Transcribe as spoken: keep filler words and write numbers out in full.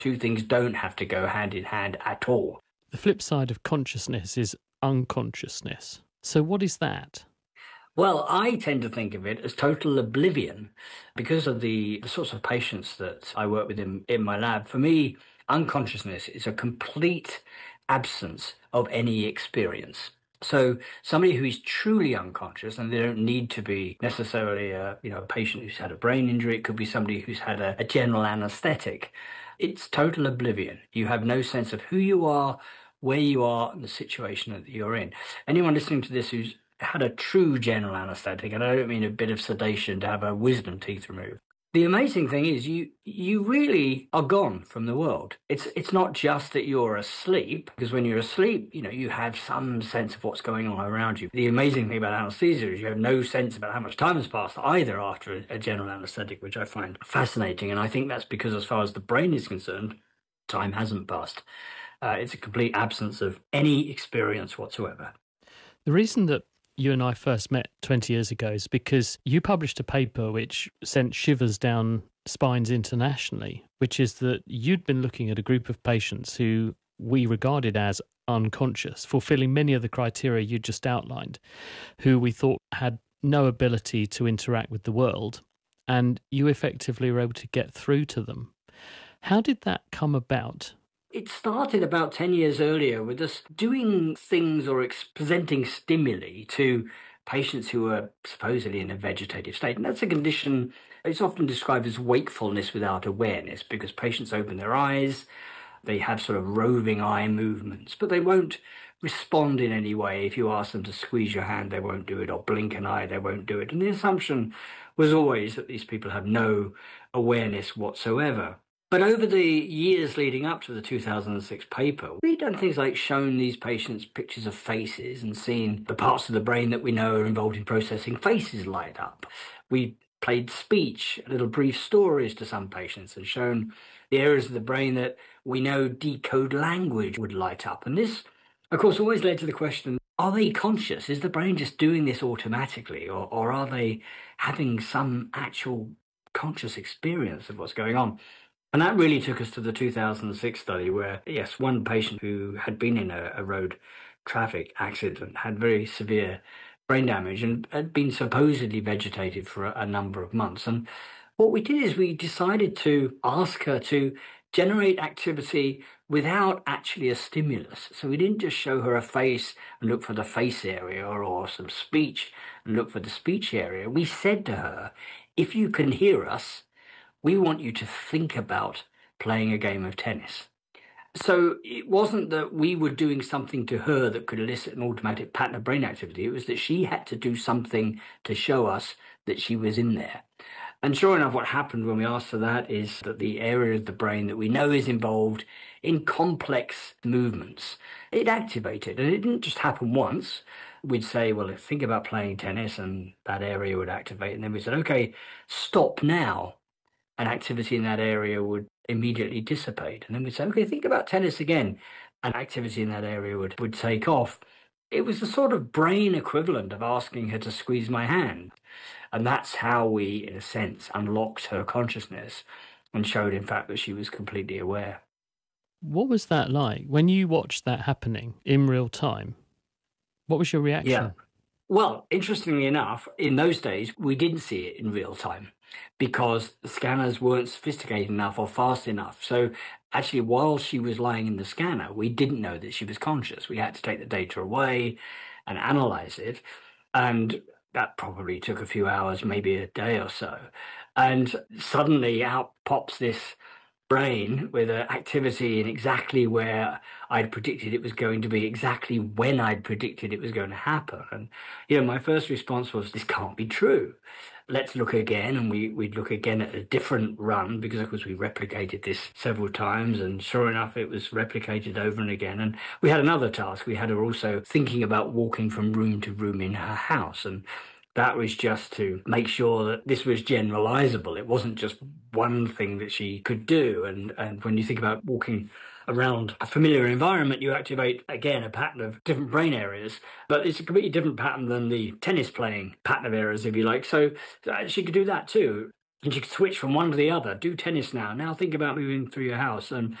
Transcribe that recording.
Two things don't have to go hand in hand at all. The flip side of consciousness is unconsciousness. So what is that? Well, I tend to think of it as total oblivion because of the, the sorts of patients that I work with in, in my lab. For me, unconsciousness is a complete absence of any experience. So somebody who is truly unconscious, and they don't need to be necessarily a, you know, a patient who's had a brain injury, it could be somebody who's had a, a general anesthetic. It's total oblivion. You have no sense of who you are, where you are, and the situation that you're in. Anyone listening to this who's had a true general anesthetic, and I don't mean a bit of sedation to have a wisdom teeth removed. The amazing thing is you you really are gone from the world. It's it's not just that you're asleep, because when you're asleep, you know, you have some sense of what's going on around you. The amazing thing about anesthesia is you have no sense about how much time has passed either after a, a general anesthetic, which I find fascinating. And I think that's because as far as the brain is concerned, time hasn't passed. Uh, it's a complete absence of any experience whatsoever. The reason that you and I first met twenty years ago is because you published a paper which sent shivers down spines internationally, which is that you'd been looking at a group of patients who we regarded as unconscious, fulfilling many of the criteria you just outlined, who we thought had no ability to interact with the world, and you effectively were able to get through to them. How did that come about? It started about ten years earlier with us doing things or ex- presenting stimuli to patients who are supposedly in a vegetative state. And that's a condition, it's often described as wakefulness without awareness, because patients open their eyes, they have sort of roving eye movements, but they won't respond in any way. If you ask them to squeeze your hand, they won't do it, or blink an eye, they won't do it. And the assumption was always that these people have no awareness whatsoever. But over the years leading up to the two thousand six paper, we've done things like shown these patients pictures of faces and seen the parts of the brain that we know are involved in processing faces light up. We played speech, little brief stories to some patients, and shown the areas of the brain that we know decode language would light up. And this, of course, always led to the question, are they conscious? Is the brain just doing this automatically, or, or are they having some actual conscious experience of what's going on? And that really took us to the two thousand six study where, yes, one patient who had been in a, a road traffic accident had very severe brain damage and had been supposedly vegetative for a, a number of months. And what we did is we decided to ask her to generate activity without actually a stimulus. So we didn't just show her a face and look for the face area, or, or some speech and look for the speech area. We said to her, if you can hear us, we want you to think about playing a game of tennis. So it wasn't that we were doing something to her that could elicit an automatic pattern of brain activity. It was that she had to do something to show us that she was in there. And sure enough, what happened when we asked her that is that the area of the brain that we know is involved in complex movements, it activated. And it didn't just happen once. We'd say, well, think about playing tennis, and that area would activate. And then we said, okay, stop now. And activity in that area would immediately dissipate. And then we'd say, okay, think about tennis again. And activity in that area would, would take off. It was the sort of brain equivalent of asking her to squeeze my hand. And that's how we, in a sense, unlocked her consciousness and showed, in fact, that she was completely aware. What was that like? When you watched that happening in real time, what was your reaction? Yeah. Well, interestingly enough, in those days, we didn't see it in real time because the scanners weren't sophisticated enough or fast enough. So actually, while she was lying in the scanner, we didn't know that she was conscious. We had to take the data away and analyze it. And that probably took a few hours, maybe a day or so. And suddenly out pops this brain with an activity in exactly where I'd predicted it was going to be, exactly when I'd predicted it was going to happen. And, you know, my first response was, this can't be true. Let's look again. And we, we'd look again at a different run because, of course, we replicated this several times. And sure enough, it was replicated over and again. And we had another task. We had her also thinking about walking from room to room in her house. And that was just to make sure that this was generalizable. It wasn't just one thing that she could do. And, and when you think about walking around a familiar environment, you activate, again, a pattern of different brain areas. But it's a completely different pattern than the tennis playing pattern of areas, if you like. So uh, she could do that too. And you can switch from one to the other. Do tennis now. Now think about moving through your house. And